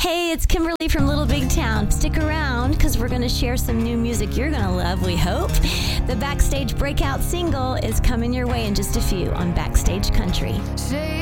Hey, it's Kimberly from Little Big Town. Stick around because we're going to share some new music you're going to love, we hope. The Backstage Breakout single is coming your way in just a few on Backstage Country.